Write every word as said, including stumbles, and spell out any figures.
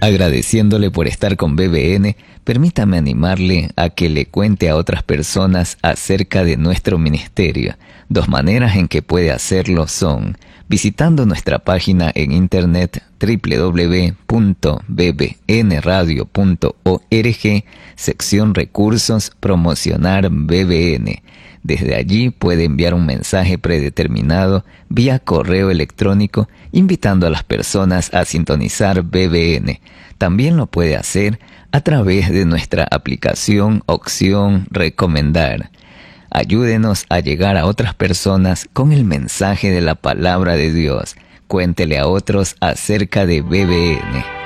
Agradeciéndole por estar con B B N, permítame animarle a que le cuente a otras personas acerca de nuestro ministerio. Dos maneras en que puede hacerlo son visitando nuestra página en internet doble u doble u doble u punto b b n radio punto org, sección Recursos, promocionar B B N. Desde allí puede enviar un mensaje predeterminado vía correo electrónico invitando a las personas a sintonizar B B N. También lo puede hacer a través de nuestra aplicación Opción Recomendar. Ayúdenos a llegar a otras personas con el mensaje de la palabra de Dios. Cuéntele a otros acerca de B B N.